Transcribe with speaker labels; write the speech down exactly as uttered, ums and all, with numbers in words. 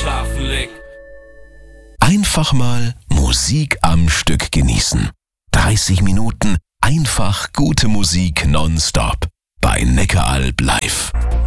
Speaker 1: schlafen leg.
Speaker 2: Einfach mal Musik am Stück genießen. dreißig Minuten einfach gute Musik nonstop bei Neckaralb live.